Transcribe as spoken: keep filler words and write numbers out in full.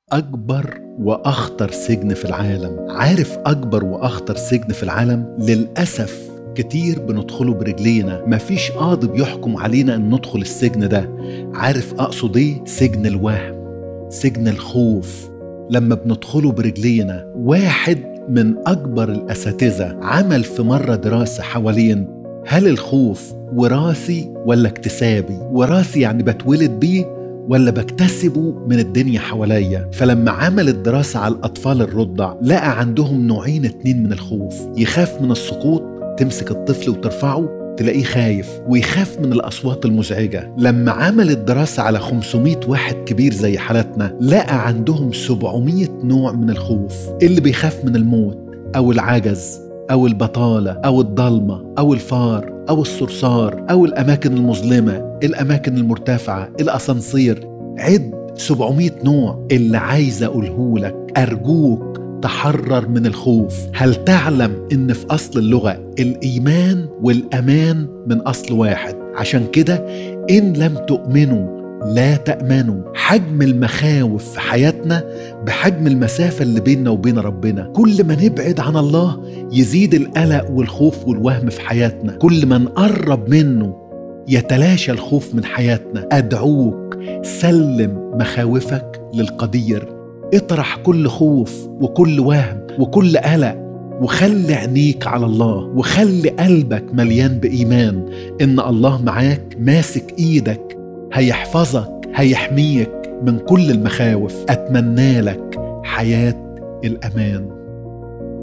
أكبر وأخطر سجن في العالم. عارف أكبر وأخطر سجن في العالم؟ للأسف كتير بندخله برجلينا، مفيش قاضي بيحكم علينا أن ندخل السجن ده. عارف أقصد إيه؟ سجن الوهم، سجن الخوف. لما بندخله برجلينا، واحد من أكبر الأساتذة عمل في مرة دراسة حوالين هل الخوف وراثي ولا اكتسابي؟ وراثي يعني بتولد بيه ولا بكتسبه من الدنيا حواليا. فلما عمل الدراسة على الأطفال الرضع، لقى عندهم نوعين اتنين من الخوف. يخاف من السقوط، تمسك الطفل وترفعه تلاقيه خايف، ويخاف من الأصوات المزعجة. لما عمل الدراسة على خمسمائة واحد كبير زي حالتنا، لقى عندهم سبعمائة نوع من الخوف. اللي بيخاف من الموت أو العجز أو البطالة أو الضلمة أو الفار أو الصرصار أو الأماكن المظلمة، الأماكن المرتفعة، الأسانسير. عد سبعمائة نوع. اللي عايز أقوله لك، أرجوك تحرر من الخوف. هل تعلم إن في أصل اللغة الإيمان والأمان من أصل واحد؟ عشان كده إن لم تؤمنوا لا تأمنوا. حجم المخاوف في حياتنا بحجم المسافة اللي بيننا وبين ربنا. كل ما نبعد عن الله يزيد القلق والخوف والوهم في حياتنا، كل ما نقرب منه يتلاشى الخوف من حياتنا. أدعوك سلم مخاوفك للقدير، اطرح كل خوف وكل وهم وكل قلق، وخلي عينيك على الله، وخلي قلبك مليان بإيمان إن الله معاك، ماسك إيدك، هيحفظك، هيحميك من كل المخاوف. أتمنى لك حياة الأمان.